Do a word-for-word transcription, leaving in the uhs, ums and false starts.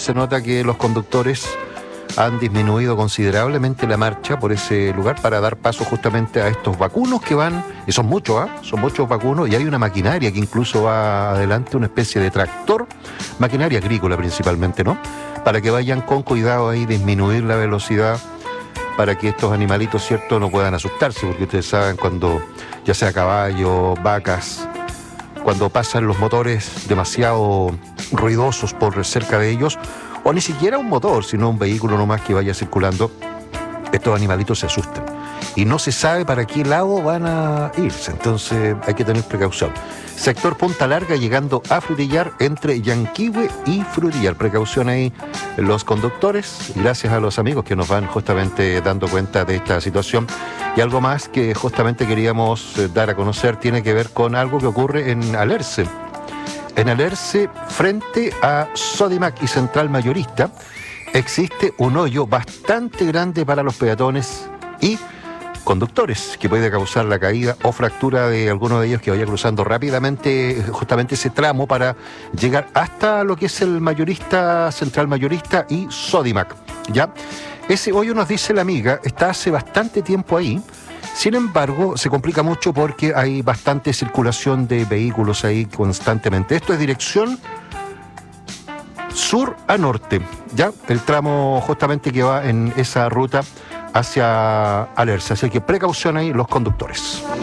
se nota que los conductores han disminuido considerablemente la marcha por ese lugar para dar paso justamente a estos vacunos que van, y son muchos, ¿ah? Son muchos vacunos, y hay una maquinaria que incluso va adelante, una especie de tractor, maquinaria agrícola principalmente, ¿no? Para que vayan con cuidado ahí, disminuir la velocidad, para que estos animalitos, ¿cierto?, no puedan asustarse, porque ustedes saben cuando, ya sea caballos, vacas, cuando pasan los motores demasiado ruidosos por cerca de ellos, o ni siquiera un motor, sino un vehículo nomás que vaya circulando, estos animalitos se asustan. Y no se sabe para qué lado van a irse, entonces hay que tener precaución. Sector Punta Larga llegando a Frutillar entre Yanquihue y Frutillar. Precaución ahí los conductores, gracias a los amigos que nos van justamente dando cuenta de esta situación. Y algo más que justamente queríamos dar a conocer tiene que ver con algo que ocurre en Alerce. En Alerce, frente a Sodimac y Central Mayorista, existe un hoyo bastante grande para los peatones y conductores, que puede causar la caída o fractura de alguno de ellos que vaya cruzando rápidamente justamente ese tramo para llegar hasta lo que es el mayorista, Central Mayorista y Sodimac, ¿ya? Ese hoyo, nos dice la amiga, está hace bastante tiempo ahí. Sin embargo, se complica mucho porque hay bastante circulación de vehículos ahí constantemente. Esto es dirección sur a norte, ¿ya? El tramo justamente que va en esa ruta hacia Alerce. Así que precaución ahí los conductores.